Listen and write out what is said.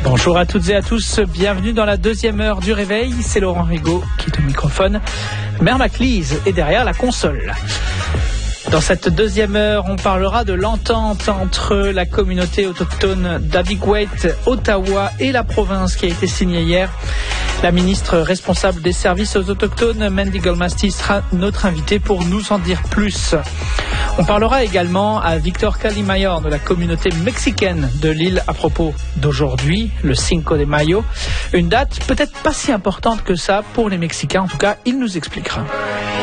Bonjour à toutes et à tous, bienvenue dans la deuxième heure du réveil. C'est Laurent Rigaud qui est au microphone. Mère Maclise est derrière la console. Dans cette deuxième heure, on parlera de l'entente entre la communauté autochtone d'Abikwait, Ottawa et la province qui a été signée hier. La ministre responsable des services aux autochtones, Mandy Golmasti, sera notre invitée pour nous en dire plus. On parlera également à Victor Calimayor de la communauté mexicaine de l'île à propos d'aujourd'hui, le Cinco de Mayo. Une date peut-être pas si importante que ça pour les Mexicains. En tout cas, il nous expliquera.